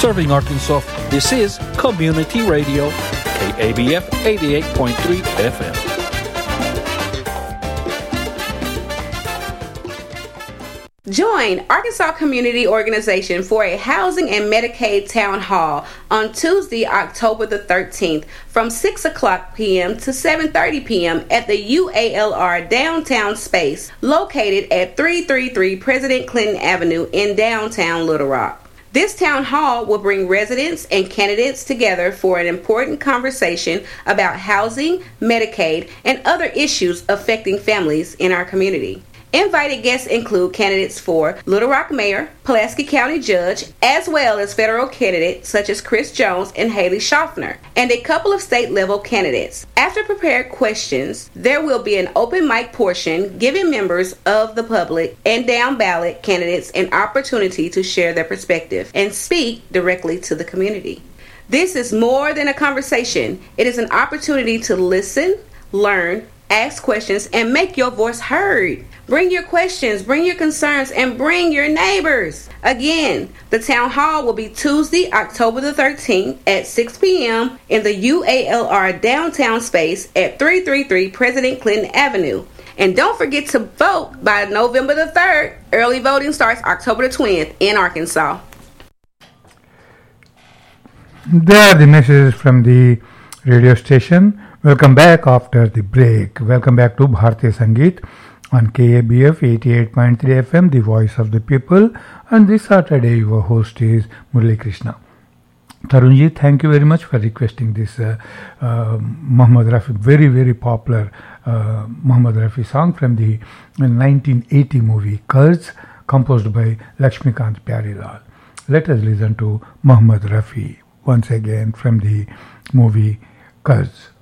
Serving Arkansas, this is Community Radio, KABF 88.3 FM. Join Arkansas Community Organization for a Housing and Medicaid Town Hall on Tuesday, October the 13th from 6 o'clock p.m. to 7:30 p.m. at the UALR Downtown Space located at 333 President Clinton Avenue in downtown Little Rock. This town hall will bring residents and candidates together for an important conversation about housing, Medicaid, and other issues affecting families in our community. Invited guests include candidates for Little Rock Mayor, Pulaski County Judge, as well as federal candidates such as Chris Jones and Haley Schaffner, and a couple of state-level candidates. After prepared questions, there will be an open mic portion giving members of the public and down-ballot candidates an opportunity to share their perspective and speak directly to the community. This is more than a conversation. It is an opportunity to listen, learn, ask questions, and make your voice heard. Bring your questions, bring your concerns, and bring your neighbors. Again, the town hall will be Tuesday, October the 13th at 6 p.m. in the UALR downtown space at 333 President Clinton Avenue. And don't forget to vote by November the 3rd. Early voting starts October the 20th in Arkansas. There are the messages from the radio station. Welcome back after the break. Welcome back to Bharatiya Sangeet on KABF 88.3 FM, the voice of the people. And this Saturday, your host is Murali Krishna. Tarunji, thank you very much for requesting this Muhammad Rafi, very, very popular Muhammad Rafi song from the 1980 movie Qarz, composed by Lakshmikant Pyarelal. Let us listen to Muhammad Rafi once again from the movie Qarz.